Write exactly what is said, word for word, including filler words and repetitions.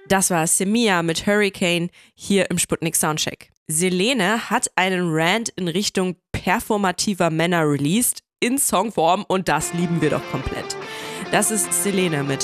Das war Semia mit Hurricane hier im Sputnik Soundcheck. Selene hat einen Rant in Richtung performativer Männer released in Songform und das lieben wir doch komplett. Das ist Selene mit